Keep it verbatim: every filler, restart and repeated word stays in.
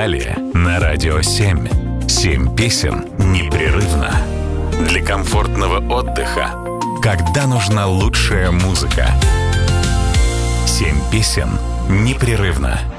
далее на Радио семь. Семь песен непрерывно. Для комфортного отдыха, когда нужна лучшая музыка. Семь песен непрерывно.